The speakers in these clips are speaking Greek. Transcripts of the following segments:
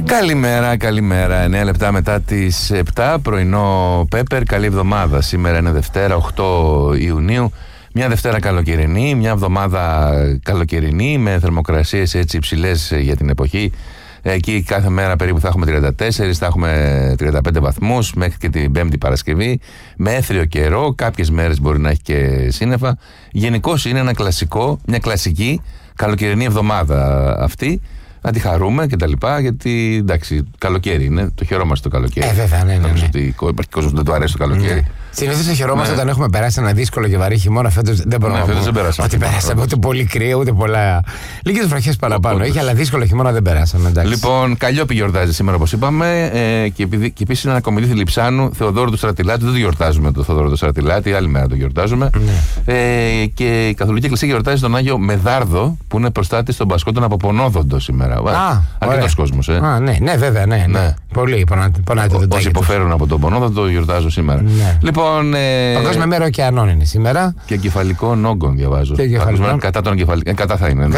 Καλημέρα. 9 λεπτά μετά τις 7, πρωινό Πέπερ. Καλή εβδομάδα. Σήμερα είναι Δευτέρα, 8 Ιουνίου. Μια Δευτέρα καλοκαιρινή, μια εβδομάδα καλοκαιρινή με θερμοκρασίες έτσι υψηλές για την εποχή. Εκεί κάθε μέρα περίπου θα έχουμε 34, θα έχουμε 35 βαθμούς μέχρι και την 5η Παρασκευή. Με έθριο καιρό, κάποιες μέρες μπορεί να έχει και σύννεφα. Γενικώς είναι μια κλασική καλοκαιρινή εβδομάδα αυτή. Να τη χαρούμε και τα λοιπά, γιατί εντάξει, καλοκαίρι είναι, το χαιρόμαστε το καλοκαίρι. Βέβαια, ναι. Νομίζω ότι υπάρχει κόσμος που δεν του αρέσει το καλοκαίρι. Ναι. Συνήθως το χαιρόμαστε όταν έχουμε περάσει ένα δύσκολο και βαρύ χειμώνα. Φέτος δεν μπορούμε να πούμε ότι περάσαμε ούτε πολύ κρύο, ούτε πολλά. Λίγες βροχές παραπάνω. Είχε, αλλά δύσκολο χειμώνα δεν περάσαμε. Εντάξει. Λοιπόν, Καλλιόπη γιορτάζει σήμερα, όπως είπαμε. Και επίσης είναι ένα κομιδί Λιψάνου, Θεοδόρου του Στρατιλάτη. Δεν το γιορτάζουμε το Θεοδόρο του Στρατιλάτη, άλλη μέρα το γιορτάζουμε. Ναι. Και η Καθολική Εκκλησία γιορτάζει τον Άγιο Μεδάρδο, που είναι προστάτης των Πασχόντων από Πονόδοντο σήμερα. Αρκετός κόσμος. Ναι, βέβαια, ναι. Πολύ πονάτε. Όσοι υποφέρουν από τον Πονόδοντο γιορτάζω σήμερα. Ναι. Λοιπόν, Παγκόσμια μέρα ωκεανών είναι σήμερα. Και εγκεφαλικών όγκων διαβάζω. Κατά των εγκεφαλικών. Κατά θα είναι.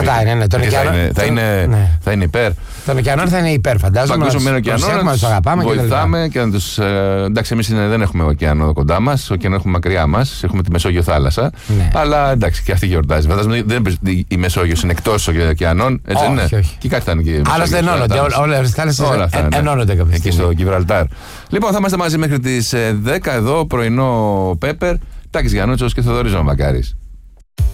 Θα είναι υπέρ. Των ωκεανών θα είναι υπέρ, φαντάζομαι. Παγκόσμια μέρα ωκεανών. Να τους αγαπάμε βοηθάμε και να τους. Εντάξει, εμείς δεν έχουμε ωκεανό κοντά μας. Ωκεανό έχουμε μακριά μας. Έχουμε τη Μεσόγειο θάλασσα. Ναι. Αλλά εντάξει, και αυτή γιορτάζει. Φαντάζομαι η Μεσόγειος είναι εκτός ωκεανών. Έτσι δεν είναι. Και κάτι θα είναι και. Άλλωστε ενώνονται. Όλες τις θάλασσες ενώνονται κάποια στιγμή. Εκεί στο Γιβραλτάρ. Λοιπόν, θα είμαστε μαζί μέχρι τις 10 εδώ, πρωινό Πέπερ. Τάκης Γιαννούτσος και Θοδωρής Βαμβακάρης.